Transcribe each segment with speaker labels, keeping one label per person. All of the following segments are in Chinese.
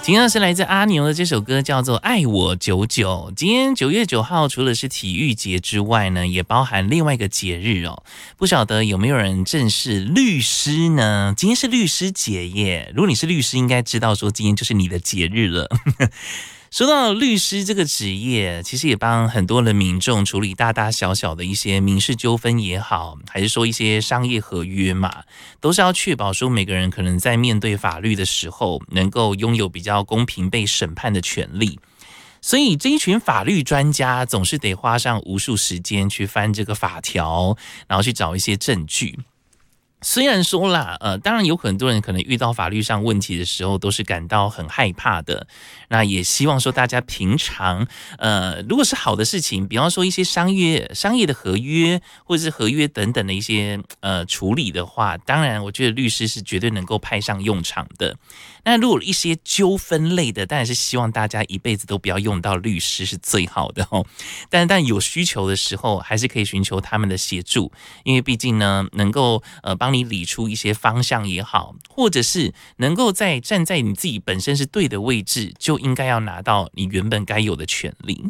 Speaker 1: 今天是来自阿牛的这首歌叫做《爱我久久》。今天9月9号除了是体育节之外呢，也包含另外一个节日哦。不晓得有没有人正是律师呢？今天是律师节耶。如果你是律师，应该知道说今天就是你的节日了。说到律师这个职业，其实也帮很多的民众处理大大小小的一些民事纠纷也好，还是说一些商业合约嘛，都是要确保说每个人可能在面对法律的时候，能够拥有比较公平被审判的权利。所以这一群法律专家总是得花上无数时间去翻这个法条，然后去找一些证据。虽然说啦，当然有很多人可能遇到法律上问题的时候都是感到很害怕的。那也希望说大家平常，如果是好的事情，比方说一些商业的合约或者是合约等等的一些处理的话，当然我觉得律师是绝对能够派上用场的。那如果一些纠纷类的，当然是希望大家一辈子都不要用到律师是最好的哦。但有需求的时候，还是可以寻求他们的协助，因为毕竟呢，能够帮你理出一些方向也好，或者是能够站在你自己本身是对的位置，就应该要拿到你原本该有的权利。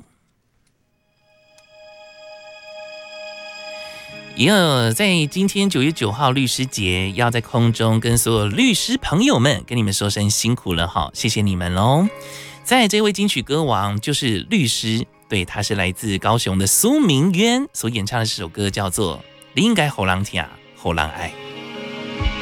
Speaker 1: 也有在今天9月9号律师节，要在空中跟所有律师朋友们跟你们说声辛苦了哈，谢谢你们咯。在这位金曲歌王就是律师，对，他是来自高雄的苏明渊所演唱的这首歌叫做《你应该予人听，予人爱》。